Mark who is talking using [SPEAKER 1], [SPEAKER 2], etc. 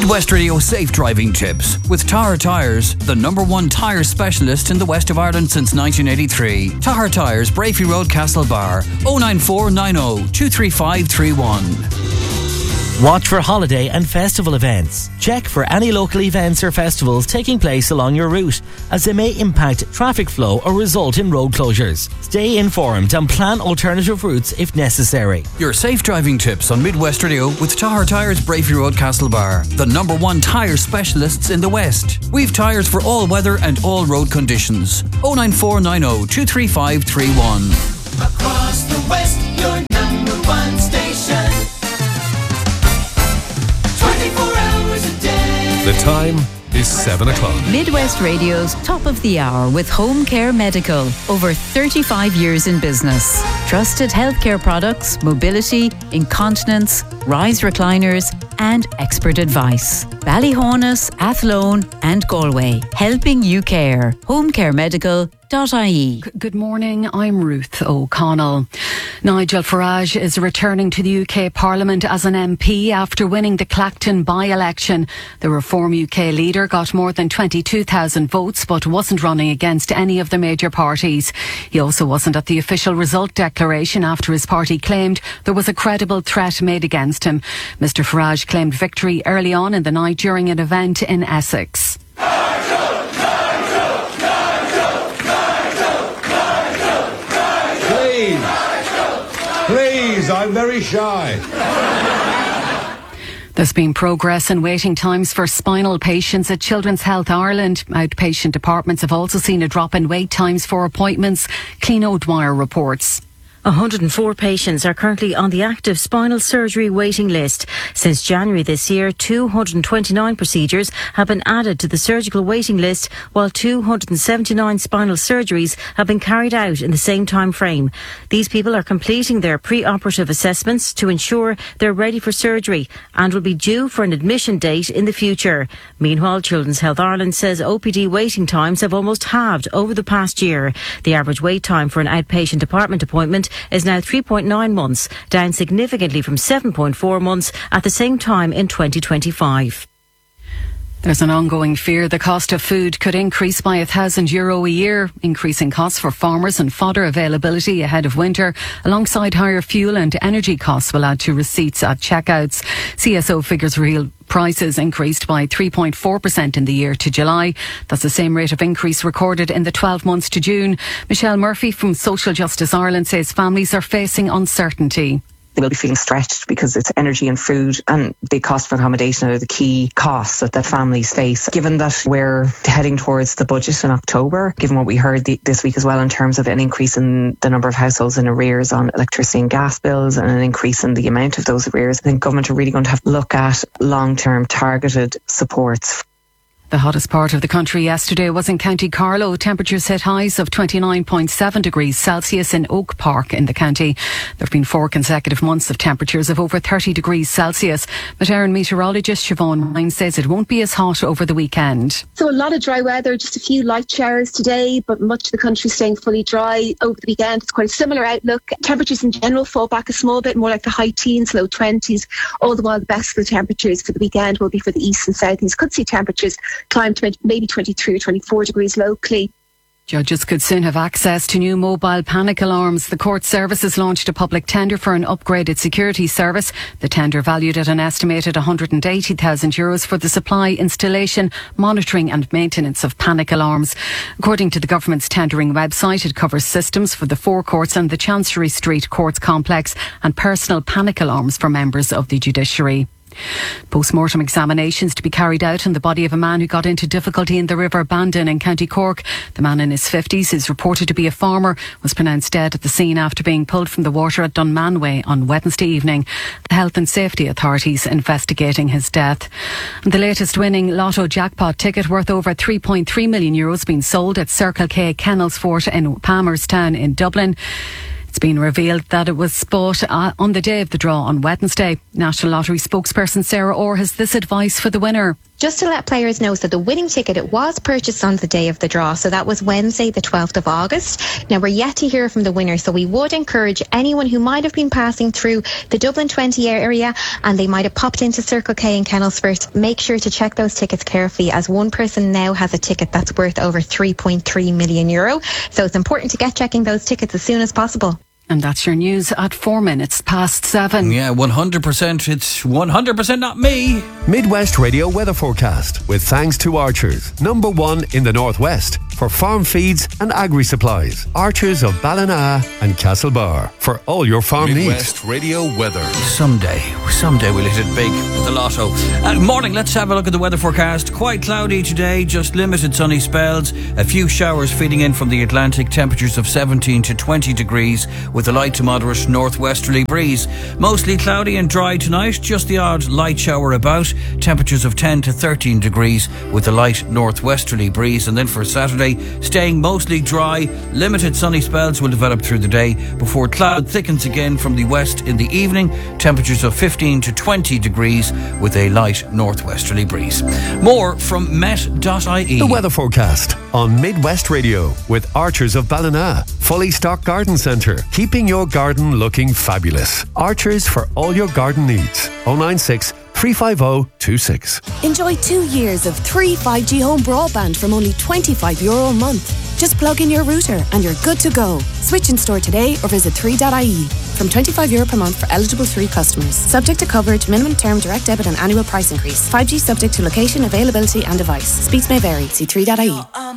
[SPEAKER 1] Midwest Radio Safe Driving Tips with Tahar Tyres, the #1 tyre specialist in the west of Ireland since 1983. Tahar Tyres, Brafey Road, Castlebar, 09490 23531.
[SPEAKER 2] Watch for holiday and festival events. Check for any local events or festivals taking place along your route, as they may impact traffic flow or result in road closures. Stay informed and plan alternative routes if necessary.
[SPEAKER 1] Your safe driving tips on Midwest Radio with Tahar Tyres, Brafey Road, Castlebar, the #1 tyre specialists in the West. We've tyres for all weather and all road conditions. 09490 23531.
[SPEAKER 3] Across the West, your #1 station. 24 hours a day.
[SPEAKER 4] The time is 7 o'clock.
[SPEAKER 5] Midwest Radio's Top of the Hour with Home Care Medical. Over 35 years in business. Trusted healthcare products, mobility, incontinence, rise recliners and expert advice. Ballyhonus, Athlone and Galway. Helping you care. homecaremedical.ie.
[SPEAKER 6] Good morning, I'm Ruth O'Connell. Nigel Farage is returning to the UK Parliament as an MP after winning the Clacton by-election. The Reform UK leader got more than 22,000 votes but wasn't running against any of the major parties. He also wasn't at the official result declaration after his party claimed there was a credible threat made against him. Mr Farage claimed victory early on in the night during an event in Essex.
[SPEAKER 7] Please, I'm very shy.
[SPEAKER 6] There's been progress in waiting times for spinal patients at Children's Health Ireland. Outpatient departments have also seen a drop in wait times for appointments. Clean O'Dwyer reports.
[SPEAKER 8] 104 patients are currently on the active spinal surgery waiting list. Since January this year, 229 procedures have been added to the surgical waiting list, while 279 spinal surgeries have been carried out in the same time frame. These people are completing their pre-operative assessments to ensure they're ready for surgery and will be due for an admission date in the future. Meanwhile, Children's Health Ireland says OPD waiting times have almost halved over the past year. The average wait time for an outpatient department appointment is now 3.9 months, down significantly from 7.4 months at the same time in 2025.
[SPEAKER 6] There's an ongoing fear the cost of food could increase by €1,000 a year. Increasing costs for farmers and fodder availability ahead of winter, alongside higher fuel and energy costs, will add to receipts at checkouts. CSO figures real prices increased by 3.4% in the year to July. That's the same rate of increase recorded in the 12 months to June. Michelle Murphy from Social Justice Ireland says families are facing uncertainty.
[SPEAKER 9] They will be feeling stretched because it's energy and food, and the cost of accommodation are the key costs that families face. Given that we're heading towards the budget in October, given what we heard this week as well in terms of an increase in the number of households in arrears on electricity and gas bills and an increase in the amount of those arrears, I think government are really going to have to look at long-term targeted supports.
[SPEAKER 6] The hottest part of the country yesterday was in County Carlow. Temperatures hit highs of 29.7 degrees Celsius in Oak Park in the county. There have been 4 consecutive months of temperatures of over 30 degrees Celsius. But Aaron meteorologist Siobhan Ryan says it won't be as hot over the weekend.
[SPEAKER 10] So a lot of dry weather, just a few light showers today, but much of the country staying fully dry over the weekend. It's quite a similar outlook. Temperatures in general fall back a small bit, more like the high teens, low 20s. All the while, the best of the temperatures for the weekend will be for the east and south east. Could see temperatures climb to maybe 23 or 24 degrees locally.
[SPEAKER 6] Judges could soon have access to new mobile panic alarms. The court services launched a public tender for an upgraded security service. The tender valued at an estimated €180,000 for the supply, installation, monitoring and maintenance of panic alarms. According to the government's tendering website, it covers systems for the 4 courts and the Chancery Street Courts complex and personal panic alarms for members of the judiciary. Post-mortem examinations to be carried out on the body of a man who got into difficulty in the River Bandon in County Cork. The man in his 50s is reported to be a farmer, was pronounced dead at the scene after being pulled from the water at Dunmanway on Wednesday evening. The health and safety authorities investigating his death. And the latest winning lotto jackpot ticket worth over €3.3 million being sold at Circle K Kennelsfort in Palmerstown in Dublin. It's been revealed that it was bought on the day of the draw on Wednesday. National Lottery spokesperson Sarah Orr has this advice for the winner.
[SPEAKER 7] Just to let players know, so the winning ticket, it was purchased on the day of the draw, so that was Wednesday the 12th of August. Now we're yet to hear from the winner, so we would encourage anyone who might have been passing through the Dublin 20 area and they might have popped into Circle K in Kennelsford, make sure to check those tickets carefully, as one person now has a ticket that's worth over €3.3 million. So it's important to get checking those tickets as soon as possible.
[SPEAKER 6] And that's your news at 4 minutes past 7.
[SPEAKER 1] Yeah, 100%. It's 100% not me.
[SPEAKER 4] Midwest Radio weather forecast with thanks to Archers, #1 in the Northwest for farm feeds and agri supplies. Archers of Ballina and Castlebar for all your farm needs.
[SPEAKER 11] Midwest Radio weather.
[SPEAKER 1] Someday we'll hit it big with the lotto. Morning, let's have a look at the weather forecast. Quite cloudy today, just limited sunny spells. A few showers feeding in from the Atlantic, temperatures of 17 to 20 degrees with a light to moderate northwesterly breeze. Mostly cloudy and dry tonight, just the odd light shower about. Temperatures of 10 to 13 degrees with a light northwesterly breeze. And then for Saturday, staying mostly dry, limited sunny spells will develop through the day before cloud thickens again from the west in the evening. Temperatures of 15 to 20 degrees with a light northwesterly breeze. More from Met.ie.
[SPEAKER 4] The weather forecast on Midwest Radio with Archers of Ballina. Fully stocked garden centre, keeping your garden looking fabulous. Archers for all your garden needs. 096 350 26.
[SPEAKER 12] Enjoy 2 years of 3 5G home broadband from only €25 a month. Just plug in your router and you're good to go. Switch in store today or visit 3.ie. From €25 per month for eligible 3 customers. Subject to coverage, minimum term, direct debit and annual price increase. 5G subject to location, availability and device. Speeds may vary. See 3.ie.